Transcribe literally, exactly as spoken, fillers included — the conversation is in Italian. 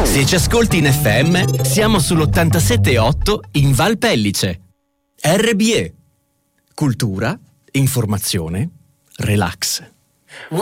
Se ci ascolti in F M, siamo sull'ottantasette virgola otto in Val Pellice. R B E. Cultura, informazione, relax.